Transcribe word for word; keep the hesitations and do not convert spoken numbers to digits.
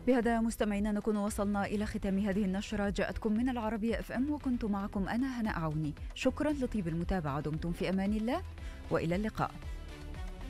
بهذا مستمعينا نكون وصلنا إلى ختام هذه النشرة، جاءتكم من العربية اف ام، وكنت معكم أنا هناء عوني. شكرا لطيب المتابعة، دمتم في أمان الله وإلى اللقاء.